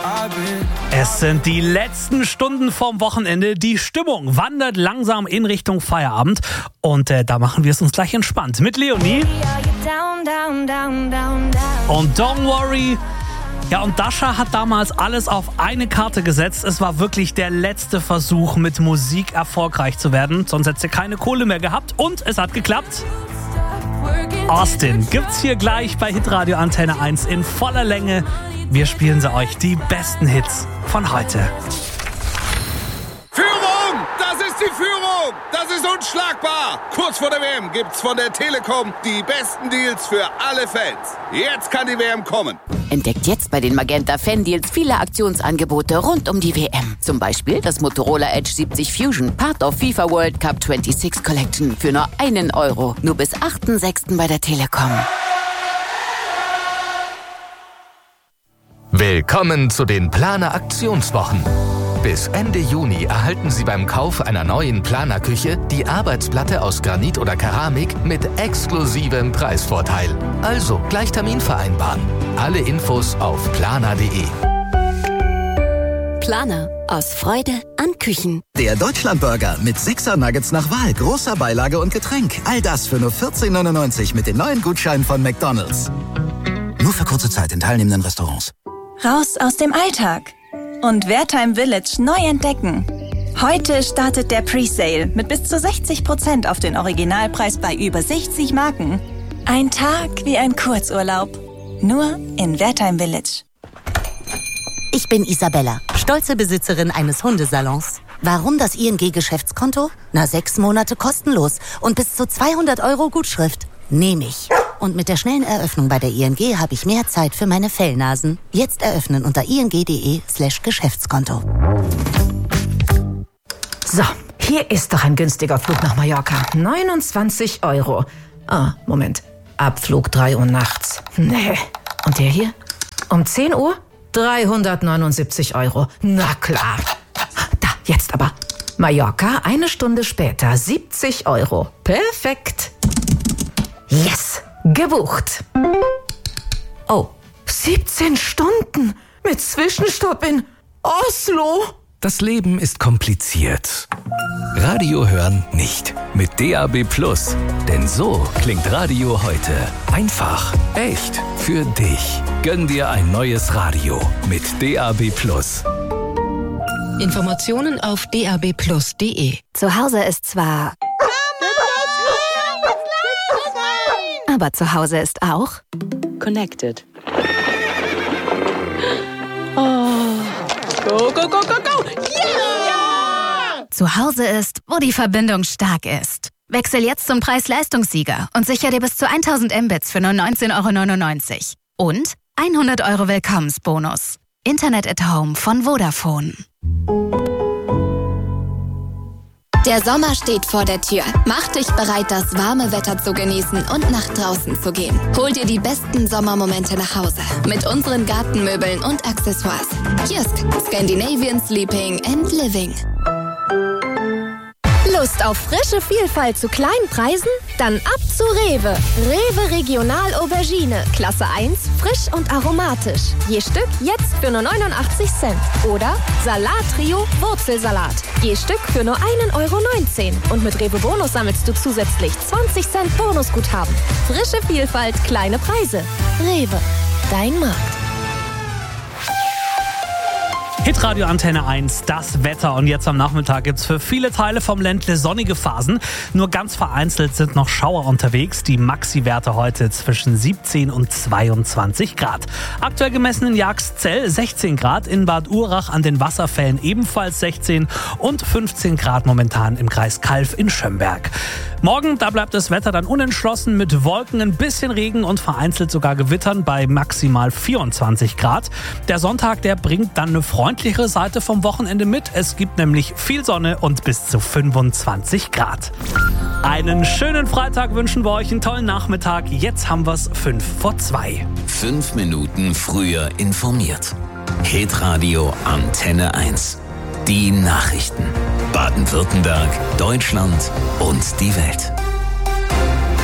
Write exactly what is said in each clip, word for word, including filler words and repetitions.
Es sind die letzten Stunden vorm Wochenende. Die Stimmung wandert langsam in Richtung Feierabend. Und äh, da machen wir es uns gleich entspannt mit Leonie. Und Don't Worry. Ja, und Dasha hat damals alles auf eine Karte gesetzt. Es war wirklich der letzte Versuch, mit Musik erfolgreich zu werden. Sonst hätte sie keine Kohle mehr gehabt. Und es hat geklappt. Austin gibt's hier gleich bei Hitradio Antenne eins in voller Länge. Wir spielen sie euch, die besten Hits von heute. Führung! Das ist die Führung! Das ist unschlagbar! Kurz vor der W M gibt's von der Telekom die besten Deals für alle Fans. Jetzt kann die W M kommen. Entdeckt jetzt bei den Magenta Fan-Deals viele Aktionsangebote rund um die W M. Zum Beispiel das Motorola Edge siebzig Fusion, Part of FIFA World Cup sechsundzwanzig Collection für nur einen Euro. Nur bis achten sechsten bei der Telekom. Willkommen zu den Planer Aktionswochen. Bis Ende Juni erhalten Sie beim Kauf einer neuen Planer-Küche die Arbeitsplatte aus Granit oder Keramik mit exklusivem Preisvorteil. Also gleich Termin vereinbaren. Alle Infos auf planer punkt de. Planer. Aus Freude an Küchen. Der Deutschlandburger mit sechser Nuggets nach Wahl, großer Beilage und Getränk. All das für nur vierzehn neunundneunzig mit den neuen Gutscheinen von McDonald's. Nur für kurze Zeit in teilnehmenden Restaurants. Raus aus dem Alltag und Wertheim Village neu entdecken. Heute startet der Presale mit bis zu sechzig Prozent auf den Originalpreis bei über sechzig Marken. Ein Tag wie ein Kurzurlaub. Nur in Wertheim Village. Ich bin Isabella, stolze Besitzerin eines Hundesalons. Warum das I N G-Geschäftskonto? Na, sechs Monate kostenlos und bis zu zweihundert Euro Gutschrift. Nehme ich. Und mit der schnellen Eröffnung bei der I N G habe ich mehr Zeit für meine Fellnasen. Jetzt eröffnen unter ing.de slash Geschäftskonto. So, hier ist doch ein günstiger Flug nach Mallorca. neunundzwanzig Euro. Ah, Moment. Abflug drei Uhr nachts. Nee. Und der hier? Um zehn Uhr? dreihundertneunundsiebzig Euro. Na klar. Da, jetzt aber. Mallorca, eine Stunde später, siebzig Euro. Perfekt. Yes, gebucht. Oh, siebzehn Stunden mit Zwischenstopp in Oslo. Das Leben ist kompliziert. Radio hören nicht. Mit D A B Plus. Denn so klingt Radio heute. Einfach, echt, für dich. Gönn dir ein neues Radio mit D A B Plus. Informationen auf d a b plus punkt de. Zu Hause ist zwar... Aber zu Hause ist auch... Connected. Oh. Go, go, go, go, go! Yeah! Zu Hause ist, wo die Verbindung stark ist. Wechsel jetzt zum Preis-Leistungssieger und sicher dir bis zu tausend Mbits für nur neunzehn Euro neunundneunzig. Und hundert Euro Willkommensbonus. Internet at Home von Vodafone. Der Sommer steht vor der Tür. Mach dich bereit, das warme Wetter zu genießen und nach draußen zu gehen. Hol dir die besten Sommermomente nach Hause mit unseren Gartenmöbeln und Accessoires. Jysk, Scandinavian Sleeping and Living. Lust auf frische Vielfalt zu kleinen Preisen? Dann ab zu Rewe. Rewe Regional Aubergine. Klasse eins, frisch und aromatisch. Je Stück jetzt für nur neunundachtzig Cent. Oder Salat Trio Wurzelsalat. Je Stück für nur einen Euro neunzehn. Und mit Rewe Bonus sammelst du zusätzlich zwanzig Cent Bonusguthaben. Frische Vielfalt, kleine Preise. Rewe, dein Markt. Hitradio Antenne eins, das Wetter. Und jetzt am Nachmittag gibt's für viele Teile vom Ländle sonnige Phasen. Nur ganz vereinzelt sind noch Schauer unterwegs. Die Maxi-Werte heute zwischen siebzehn und zweiundzwanzig Grad. Aktuell gemessen in Jagszell sechzehn Grad, in Bad Urach an den Wasserfällen ebenfalls sechzehn und fünfzehn Grad momentan im Kreis Calw in Schömberg. Morgen, da bleibt das Wetter dann unentschlossen mit Wolken, ein bisschen Regen und vereinzelt sogar Gewittern bei maximal vierundzwanzig Grad. Der Sonntag, der bringt dann eine freundlichere Seite vom Wochenende mit. Es gibt nämlich viel Sonne und bis zu fünfundzwanzig Grad. Einen schönen Freitag wünschen wir euch, einen tollen Nachmittag. Jetzt haben wir's fünf vor zwei. Fünf Minuten früher informiert. Hitradio Antenne eins. Die Nachrichten. Baden-Württemberg, Deutschland und die Welt.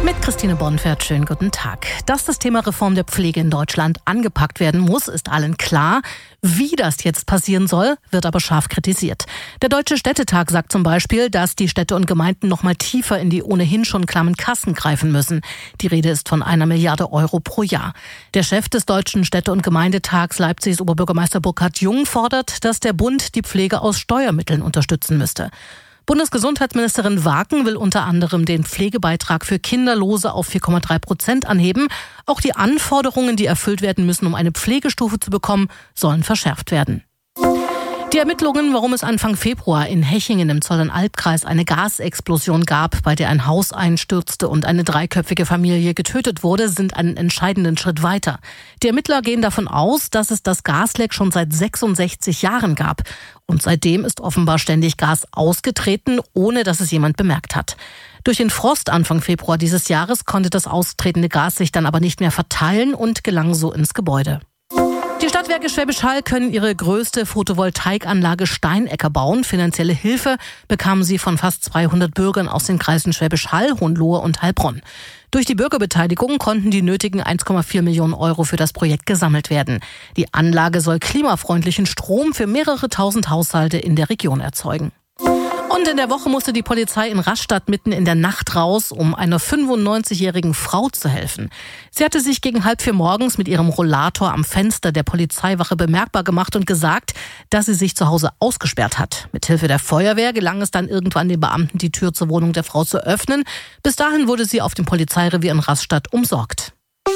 Mit Christine Bonfert, schönen guten Tag. Dass das Thema Reform der Pflege in Deutschland angepackt werden muss, ist allen klar. Wie das jetzt passieren soll, wird aber scharf kritisiert. Der Deutsche Städtetag sagt zum Beispiel, dass die Städte und Gemeinden noch mal tiefer in die ohnehin schon klammen Kassen greifen müssen. Die Rede ist von einer Milliarde Euro pro Jahr. Der Chef des Deutschen Städte- und Gemeindetags, Leipzigs Oberbürgermeister Burkhard Jung, fordert, dass der Bund die Pflege aus Steuermitteln unterstützen müsste. Bundesgesundheitsministerin Waken will unter anderem den Pflegebeitrag für Kinderlose auf vier Komma drei Prozent anheben. Auch die Anforderungen, die erfüllt werden müssen, um eine Pflegestufe zu bekommen, sollen verschärft werden. Die Ermittlungen, warum es Anfang Februar in Hechingen im Zollernalbkreis eine Gasexplosion gab, bei der ein Haus einstürzte und eine dreiköpfige Familie getötet wurde, sind einen entscheidenden Schritt weiter. Die Ermittler gehen davon aus, dass es das Gasleck schon seit sechsundsechzig Jahren gab. Und seitdem ist offenbar ständig Gas ausgetreten, ohne dass es jemand bemerkt hat. Durch den Frost Anfang Februar dieses Jahres konnte das austretende Gas sich dann aber nicht mehr verteilen und gelang so ins Gebäude. Die Stadtwerke Schwäbisch Hall können ihre größte Photovoltaikanlage Steinecker bauen. Finanzielle Hilfe bekamen sie von fast zweihundert Bürgern aus den Kreisen Schwäbisch Hall, Hohenlohe und Heilbronn. Durch die Bürgerbeteiligung konnten die nötigen eins Komma vier Millionen Euro für das Projekt gesammelt werden. Die Anlage soll klimafreundlichen Strom für mehrere tausend Haushalte in der Region erzeugen. Und in der Woche musste die Polizei in Rastatt mitten in der Nacht raus, um einer fünfundneunzigjährigen Frau zu helfen. Sie hatte sich gegen halb vier morgens mit ihrem Rollator am Fenster der Polizeiwache bemerkbar gemacht und gesagt, dass sie sich zu Hause ausgesperrt hat. Mithilfe der Feuerwehr gelang es dann irgendwann den Beamten, die Tür zur Wohnung der Frau zu öffnen. Bis dahin wurde sie auf dem Polizeirevier in Rastatt umsorgt.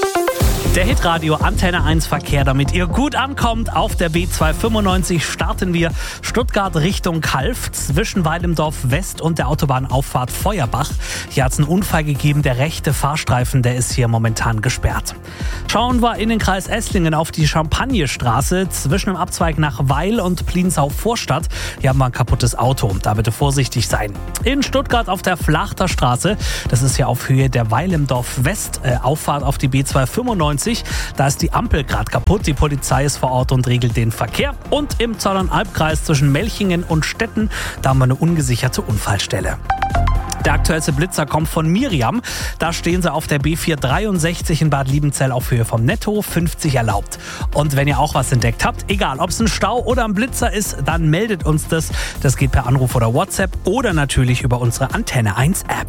Der Hitradio Antenne eins Verkehr, damit ihr gut ankommt. Auf der B zweihundertfünfundneunzig starten wir Stuttgart Richtung Calw zwischen Weilendorf West und der Autobahnauffahrt Feuerbach. Hier hat es einen Unfall gegeben. Der rechte Fahrstreifen, der ist hier momentan gesperrt. Schauen wir in den Kreis Esslingen auf die Champagnerstraße zwischen dem Abzweig nach Weil und Pliensau-Vorstadt. Hier haben wir ein kaputtes Auto. Da bitte vorsichtig sein. In Stuttgart auf der Flachter Straße, das ist ja auf Höhe der Weilendorf West, äh, Auffahrt auf die B zweihundertfünfundneunzig. Da ist die Ampel gerade kaputt. Die Polizei ist vor Ort und regelt den Verkehr. Und im Zollernalbkreis zwischen Melchingen und Stetten, da haben wir eine ungesicherte Unfallstelle. Der aktuellste Blitzer kommt von Miriam. Da stehen sie auf der B vierhundertdreiundsechzig in Bad Liebenzell auf Höhe vom Netto, fünfzig erlaubt. Und wenn ihr auch was entdeckt habt, egal ob es ein Stau oder ein Blitzer ist, dann meldet uns das. Das geht per Anruf oder WhatsApp oder natürlich über unsere Antenne eins App.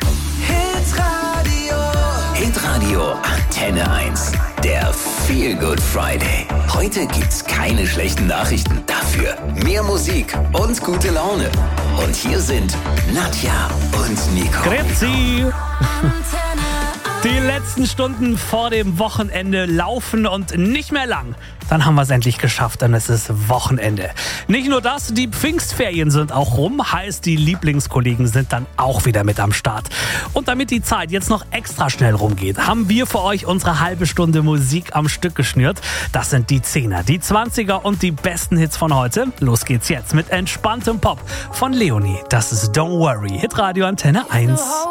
Hitradio Antenne eins, der Feel Good Friday. Heute gibt's keine schlechten Nachrichten, dafür mehr Musik und gute Laune. Und hier sind Nadja und Nico. Grüezi! Die letzten Stunden vor dem Wochenende laufen und nicht mehr lang. Dann haben wir es endlich geschafft, dann ist es Wochenende. Nicht nur das, die Pfingstferien sind auch rum, heißt die Lieblingskollegen sind dann auch wieder mit am Start. Und damit die Zeit jetzt noch extra schnell rumgeht, haben wir für euch unsere halbe Stunde Musik am Stück geschnürt. Das sind die Zehner, die Zwanziger und die besten Hits von heute. Los geht's jetzt mit entspanntem Pop von Leonie. Das ist Don't Worry, Hitradio Antenne eins.